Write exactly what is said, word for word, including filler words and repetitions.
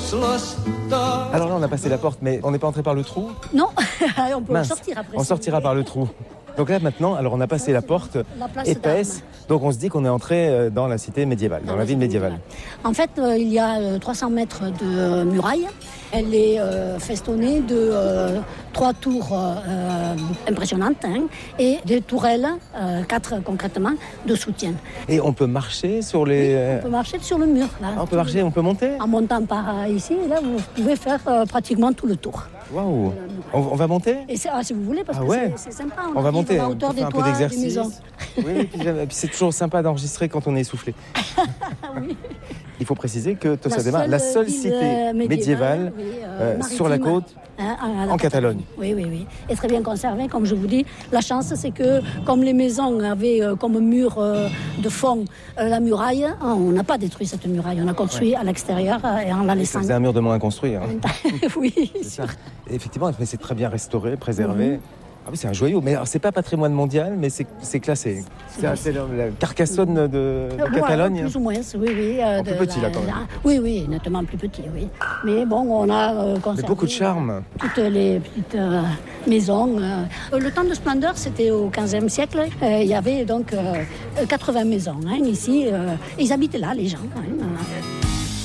Alors là, on a passé la porte, mais on n'est pas entré par le trou? Non, on peut Mince. sortir après. On sortira par le trou. Donc là, maintenant, alors on a passé la porte épaisse, donc on se dit qu'on est entré dans la cité médiévale, dans, dans la ville médiévale. En fait, euh, il y a euh, trois cents mètres de euh, muraille. Elle est euh, festonnée de euh, trois tours euh, impressionnantes hein, et des tourelles, euh, quatre concrètement, de soutien. Et on peut marcher sur les... Oui, on peut marcher sur le mur. Là, ah, on peut marcher, on peut monter? En montant par ici, et là, vous pouvez faire euh, pratiquement tout le tour. Waouh! On, on va monter? Et ah, si vous voulez, parce ah, que ouais. c'est, c'est sympa. On, on va monter, à hauteur on peut des faire un toits, peu d'exercice. Des maisons. Oui, et puis, et puis c'est toujours sympa d'enregistrer quand on est essoufflé. Oui. Il faut préciser que Tossadema, la seule cité médiévale, médiévale oui, euh, euh, sur la côte hein, en, en Catalogne. Oui, oui, oui. Et très bien conservée, comme je vous dis. La chance, c'est que comme les maisons avaient euh, comme mur euh, de fond euh, la muraille, on n'a pas détruit cette muraille. On a construit ouais. à l'extérieur euh, et en la laissant. C'est un mur de moins à construire. Hein. Oui, c'est sûr. Effectivement, mais c'est très bien restauré, préservé. Mm-hmm. Ah oui, c'est un joyau, mais alors, c'est pas patrimoine mondial, mais c'est, c'est classé. C'est, c'est la, la Carcassonne de, de ouais, Catalogne. Plus ou moins, oui, oui. Euh, plus petit là quand même. La, oui, oui, nettement plus petit, oui. Mais bon, on a euh, conservé. Mais beaucoup de charme. Toutes les petites euh, maisons. Euh. Le temps de splendeur, c'était au quinzième siècle. Euh, il y avait donc euh, quatre-vingts maisons hein, ici. Euh, ils habitaient là, les gens. Hein.